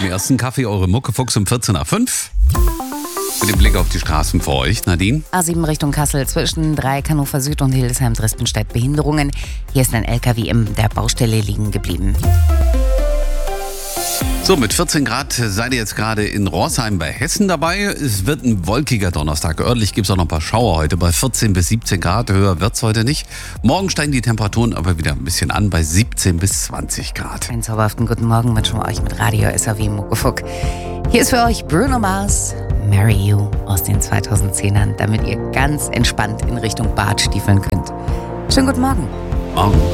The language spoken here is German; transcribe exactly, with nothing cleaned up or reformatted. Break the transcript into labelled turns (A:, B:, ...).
A: zum ersten Kaffee eure Muckefuchs um vierzehn nach fünf. Mit dem Blick auf die Straßen vor euch, Nadine.
B: A sieben Richtung Kassel zwischen Dreieck Hannover Süd und Hildesheim-Dresdenstedt Behinderungen. Hier ist ein L K W in der Baustelle liegen geblieben.
A: So, mit vierzehn Grad seid ihr jetzt gerade in Rorsheim bei Hessen dabei. Es wird ein wolkiger Donnerstag. Örtlich gibt es auch noch ein paar Schauer heute bei vierzehn bis siebzehn Grad. Höher wird es heute nicht. Morgen steigen die Temperaturen aber wieder ein bisschen an bei siebzehn bis zwanzig Grad.
B: Einen zauberhaften guten Morgen wünschen wir euch mit Radio S A W Muckefuck. Hier ist für euch Bruno Mars, Marry You aus den zweitausendzehnern, damit ihr ganz entspannt in Richtung Bad stiefeln könnt. Schönen guten Morgen.
A: Morgen.